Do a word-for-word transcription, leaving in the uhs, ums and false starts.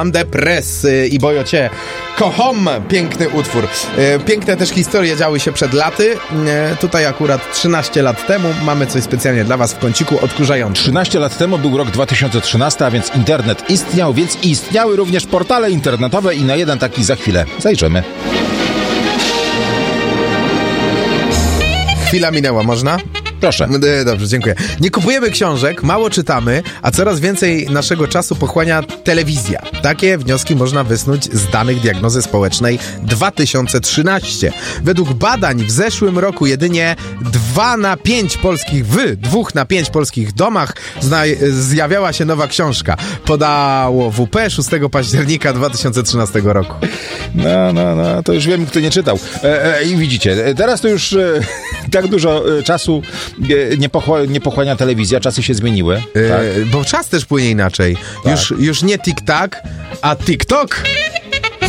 Madame de Press i Bojocie. Kocham, piękny utwór. Piękne też historie działy się przed laty. Tutaj akurat trzynaście lat temu mamy coś specjalnie dla was w kąciku odkurzającym. trzynaście lat temu był rok dwa tysiące trzynasty, a więc internet istniał, więc istniały również portale internetowe i na jeden taki za chwilę zajrzymy. Chwila minęła, można? Proszę. Dobrze, dziękuję. Nie kupujemy książek, mało czytamy, a coraz więcej naszego czasu pochłania telewizja. Takie wnioski można wysnuć z danych diagnozy społecznej dwa tysiące trzynasty. Według badań w zeszłym roku jedynie dwa na pięć polskich, w dwóch na pięć polskich domach zna, zjawiała się nowa książka. Podało W P szóstego października dwa tysiące trzynastego roku. No, no, no, to już wiem, kto nie czytał. E, e, I widzicie, teraz to już e, tak dużo e, czasu e, nie, pochła, nie pochłania telewizja, czasy się zmieniły. E, tak? Bo czas też płynie inaczej. Tak. Już, już nie tik-tak, a TikTok.